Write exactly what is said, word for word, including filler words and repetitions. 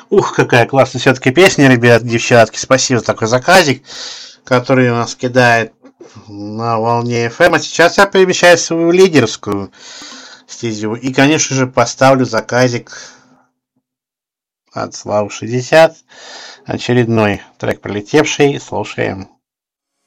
Ух, какая классная все-таки песня, ребят, девчатки. Спасибо за такой заказик, который у нас кидает на волне эф эм. А сейчас я перемещаюсь в свою лидерскую стезю. И, конечно же, поставлю заказик от Славы шестьдесят. Очередной трек пролетевший. Слушаем.